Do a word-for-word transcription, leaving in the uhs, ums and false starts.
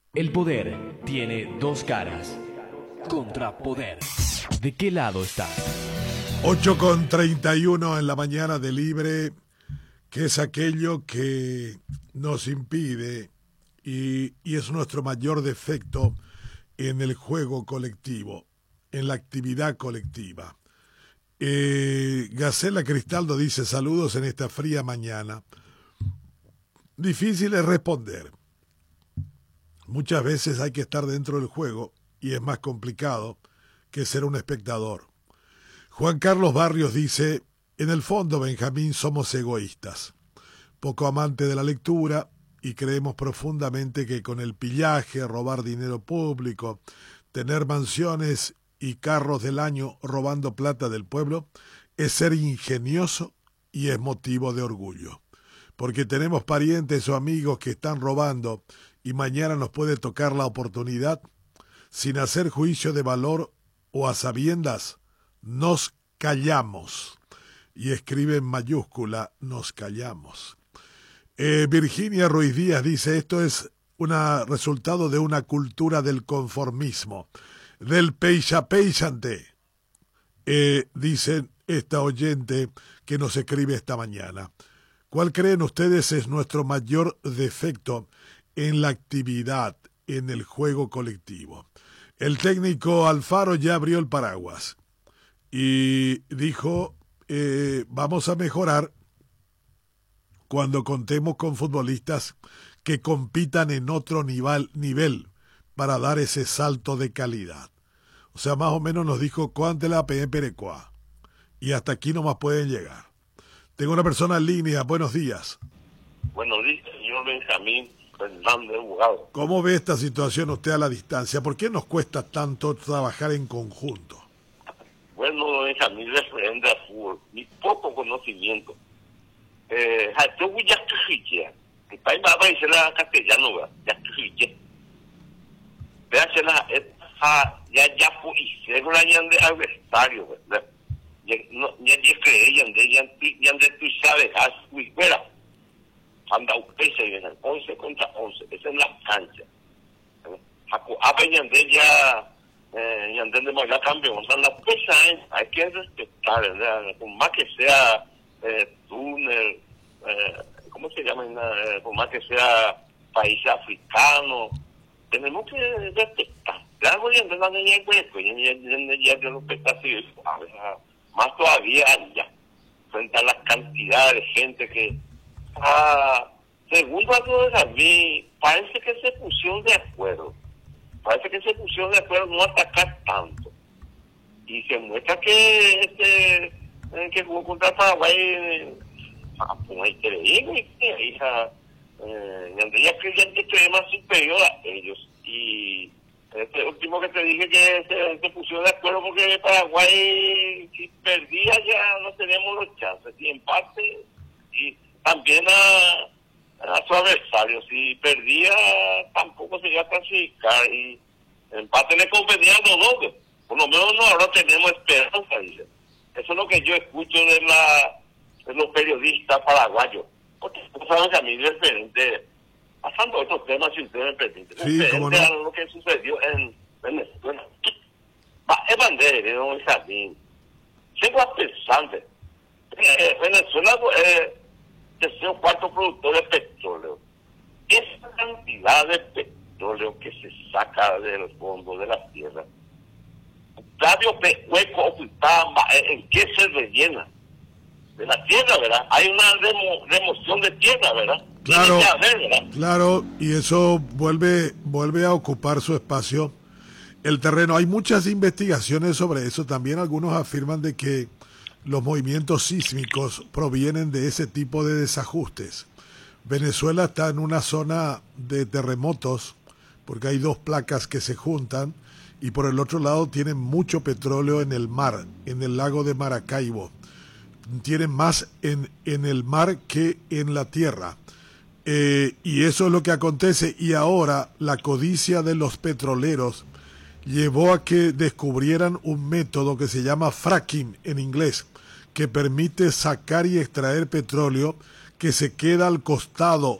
El poder tiene dos caras. Contrapoder. ¿De qué lado estás? ocho con treinta y uno en la mañana de Libre, que es aquello que nos impide y, y es nuestro mayor defecto en el juego colectivo, en la actividad colectiva. Eh, Gacela Cristaldo dice: saludos en esta fría mañana. Difícil es responder. Muchas veces hay que estar dentro del juego y es más complicado que ser un espectador. Juan Carlos Barrios dice: en el fondo, Benjamín, somos egoístas, poco amantes de la lectura y creemos profundamente que con el pillaje, robar dinero público, tener mansiones y carros del año robando plata del pueblo es ser ingenioso y es motivo de orgullo. Porque tenemos parientes o amigos que están robando y mañana nos puede tocar la oportunidad, sin hacer juicio de valor o a sabiendas, nos callamos. Y escribe en mayúscula: nos callamos. Eh, Virginia Ruiz Díaz dice: esto es un resultado de una cultura del conformismo, del peixa-peixante. Eh, dice esta oyente que nos escribe esta mañana. ¿Cuál creen ustedes es nuestro mayor defecto en la actividad, en el juego colectivo? El técnico Alfaro ya abrió el paraguas y dijo: eh, vamos a mejorar cuando contemos con futbolistas que compitan en otro nivel, nivel para dar ese salto de calidad. O sea, más o menos nos dijo cuánto la P M Perecoa. Y hasta aquí nomás pueden llegar. Tengo una persona en línea. Buenos días. Buenos días, señor Benjamín Fernández, abogado. ¿Cómo ve esta situación usted a la distancia? ¿Por qué nos cuesta tanto trabajar en conjunto? Bueno, Benjamín, referente al fútbol, mi poco conocimiento. Eh, yo ya estoy que país va a aparecer la castellano, ¿verdad? Ya estoy Véase la ya ya fue y se grañan de adversario, ¿verdad? Ya no ya ya creían de ya ya de tú sabes, as muy fuera. Anda usted se viene once contra once, esa es la cancha. Jaco apeñan de ya eh ya de más la campeón, son la pesa, hay que respetar, ¿verdad? Por más que sea eh, túnel, eh, ¿cómo se llama? Eh, por más que sea país africano, tenemos que respetar. Ya voy a entrar en el cuerpo, ya ya ya respetar así, más todavía ya, frente a la cantidad de gente que, ah, según algo de a mí, parece que se pusieron de acuerdo, parece que se pusieron de acuerdo no atacar tanto, y se muestra que este que jugó contra Paraguay, ah, pues hay que leer, que hija, eh, ya que ya que es más superior a ellos, y este último que te dije que se, se pusieron de acuerdo porque Paraguay, si perdía ya no teníamos los chances, y empate, y también a, a su adversario, si perdía tampoco se iba a clasificar, y empate le convenía a los dos, por lo menos no, ahora tenemos esperanza, dice. Eso es lo que yo escucho de, la, de los periodistas paraguayos. Porque saben que a mí es diferente, pasando a otros temas, si ustedes me permiten, sí, diferente no. a lo que sucedió en Venezuela. Es bandera, no es a mí. Tengo a pensar, eh, Venezuela eh, es el cuarto productor de petróleo. Esa cantidad de petróleo que se saca del fondo de la tierra, radio hueco ocultado, ¿en qué se rellena? De la tierra, ¿verdad? Hay una remo, remoción de tierra, ¿verdad? Claro, que haber, ¿verdad? Claro, y eso vuelve, vuelve a ocupar su espacio, el terreno. Hay muchas investigaciones sobre eso. También algunos afirman de que los movimientos sísmicos provienen de ese tipo de desajustes. Venezuela está en una zona de terremotos porque hay dos placas que se juntan, y por el otro lado tienen mucho petróleo en el mar, en el lago de Maracaibo. Tienen más en, en el mar que en la tierra. Eh, y eso es lo que acontece. Y ahora la codicia de los petroleros llevó a que descubrieran un método que se llama fracking en inglés, que permite sacar y extraer petróleo que se queda al costado